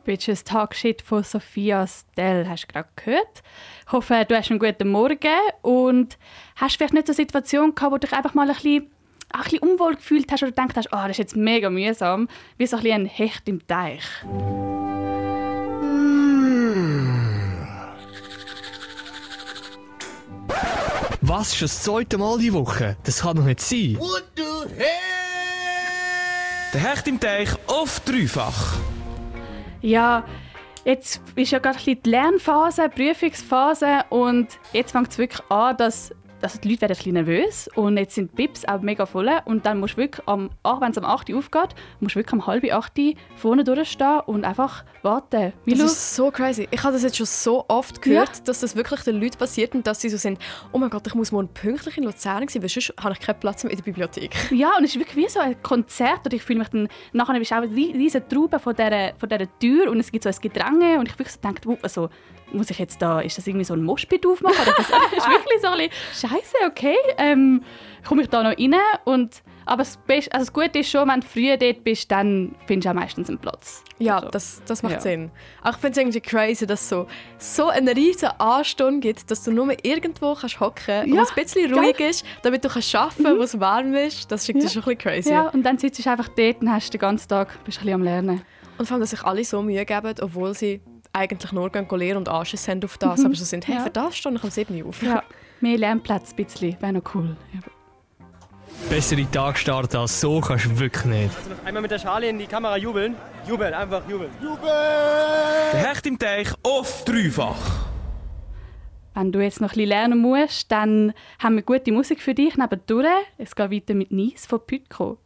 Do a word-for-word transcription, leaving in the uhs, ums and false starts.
Bitches Talk Shit von Sophia Stell hast du gerade gehört. Ich hoffe, du hast einen guten Morgen und hast vielleicht nicht so eine Situation gehabt, wo du dich einfach mal ein bisschen, ein bisschen unwohl gefühlt hast oder gedacht hast, oh, das ist jetzt mega mühsam, wie so ein, bisschen ein Hecht im Teich. Was, schon das zweite Mal die Woche? Das kann doch nicht sein. What the hell? Der Hecht im Teich auf dreifach. Ja, jetzt ist ja gerade ein bisschen die Lernphase, die Prüfungsphase und jetzt fängt es wirklich an, dass also die Leute werden ein bisschen nervös und jetzt sind die Bips auch mega voll und dann musst du wirklich, am, auch wenn es um acht Uhr aufgeht, musst du wirklich um halb acht Uhr vorne durchstehen und einfach warten. Wie das lu- ist so crazy. Ich habe das jetzt schon so oft gehört, Ja. dass das wirklich den Leuten passiert und dass sie so sind, oh mein Gott, ich muss morgen pünktlich in Luzern sein, weil sonst habe ich keinen Platz mehr in der Bibliothek. Ja, und es ist wirklich wie so ein Konzert und ich fühle mich dann, nachher bist du auch eine riesige Traube von dieser, von dieser Tür und es gibt so ein Gedränge und ich wirklich so denke, wo, also, muss ich jetzt da, ist das irgendwie so ein Moshpit aufmachen? Oder was? Es ist wirklich so ein bisschen, Scheiße, okay, ähm, komme ich da noch rein? Und, aber das, Best, also das Gute ist schon, wenn du früh dort bist, dann findest du auch meistens einen Platz. Ja, Also, das, das macht ja. Sinn. Auch ich finde es irgendwie crazy, dass es so, so einen riesen Anstunde gibt, dass du nur irgendwo kannst hocken kannst, Ja, wo es ein bisschen ruhig ist, damit du kannst arbeiten kannst, wo es warm ist. Das ist irgendwie Ja. schon ein bisschen crazy. Ja, und dann sitzt du einfach dort und hast den ganzen Tag bist ein bisschen am Lernen. Und vor allem, dass sich alle so Mühe geben, obwohl sie eigentlich nur gehen lernen und Anschiss haben auf das. Mhm. Aber sie sind, hey, Ja. für das stehe ich um sieben Uhr auf. Ja, mehr Lernplätze ein bisschen, wäre noch cool. Ja. Bessere Tag starten als so kannst du wirklich nicht. Also noch einmal mit der Schale in die Kamera jubeln. Jubeln, einfach jubeln. Der Hecht im Teich auf dreifach. Wenn du jetzt noch ein bisschen lernen musst, dann haben wir gute Musik für dich nebendurch. Es geht weiter mit Nice von Pytko.